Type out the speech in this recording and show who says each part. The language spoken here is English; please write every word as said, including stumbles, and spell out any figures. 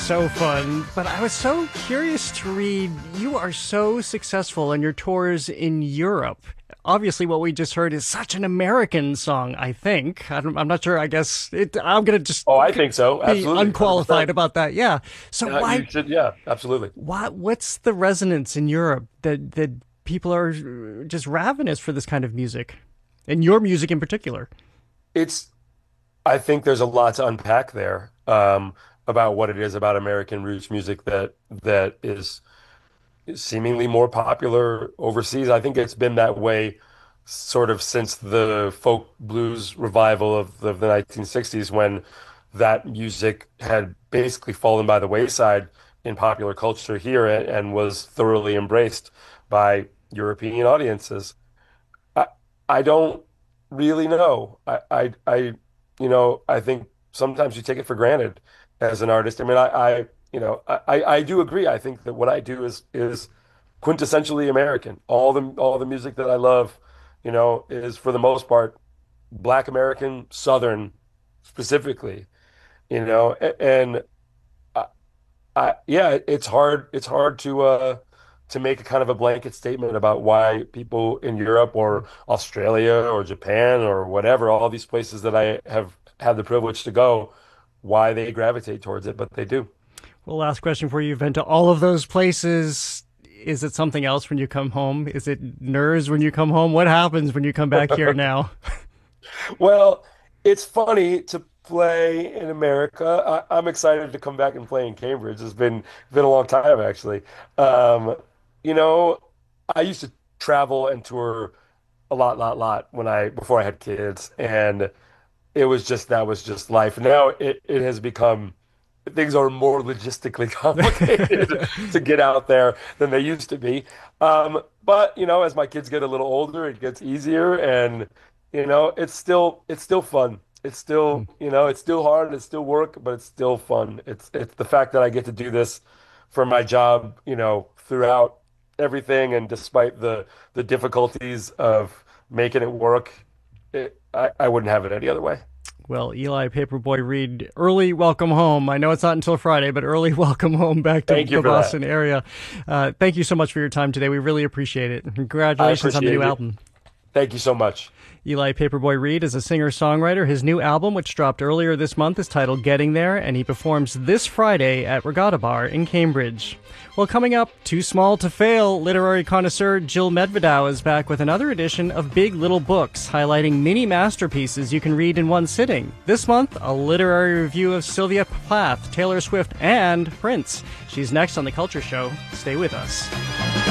Speaker 1: so fun. But I was so curious to read, you are so successful on your tours in Europe. Obviously, what we just heard is such an American song, I think. I don't, I'm not sure, I guess. It, I'm going to just
Speaker 2: Oh, I think so.
Speaker 1: be
Speaker 2: Absolutely.
Speaker 1: unqualified
Speaker 2: one hundred percent.
Speaker 1: about that. Yeah. So
Speaker 2: Uh,
Speaker 1: why,
Speaker 2: you should, yeah, absolutely.
Speaker 1: why, what's the resonance in Europe that, that people are just ravenous for this kind of music? And your music in particular?
Speaker 2: It's, I think there's a lot to unpack there um, about what it is about American roots music that that is seemingly more popular overseas. I think it's been that way sort of since the folk blues revival of the, the nineteen sixties, when that music had basically fallen by the wayside in popular culture here and, and was thoroughly embraced by European audiences. I I don't really know. I I, I you know, I think sometimes you take it for granted as an artist. I mean, I, I you know, I, I I do agree. I think that what I do is is quintessentially American. All the all the music that I love, you know, is for the most part Black American, Southern specifically, you know, a- and I, I yeah, it's hard it's hard to uh to make a kind of a blanket statement about why people in Europe or Australia or Japan or whatever, all these places that I have had the privilege to go, why they gravitate towards it, but they do.
Speaker 1: Well, last question for you. You've been to all of those places. Is it something else when you come home? Is it nerves when you come home? What happens when you come back here now?
Speaker 2: Well, it's funny to play in America. I, I'm excited to come back and play in Cambridge. It's been been a long time actually. Um, you know, I used to travel and tour a lot, lot, lot when I before I had kids, and it was just that was just life. Now it it has become things are more logistically complicated to get out there than they used to be. Um, but you know, as my kids get a little older, it gets easier, and you know, it's still it's still fun. It's still, you know, it's still hard, it's still work, but it's still fun. It's it's the fact that I get to do this for my job, you know, throughout everything, and despite the the difficulties of making it work, it, I, I wouldn't have it any other way.
Speaker 1: Well, Eli Paperboy Reed, early welcome home. I know it's not until Friday, but early welcome home back to
Speaker 2: Thank you
Speaker 1: the
Speaker 2: for that.
Speaker 1: Boston area. Uh, thank you so much for your time today. We really appreciate it.
Speaker 2: I
Speaker 1: Congratulations on the new
Speaker 2: appreciate it.
Speaker 1: album.
Speaker 2: Thank you so much.
Speaker 1: Eli Paperboy Reed is a singer-songwriter. His new album, which dropped earlier this month, is titled Getting There, and he performs this Friday at Regatta Bar in Cambridge. Well, coming up, Too Small to Fail, literary connoisseur Jill Medvedow is back with another edition of Big Little Books, highlighting mini masterpieces you can read in one sitting. This month, a literary review of Sylvia Plath, Taylor Swift, and Prince. She's next on The Culture Show. Stay with us.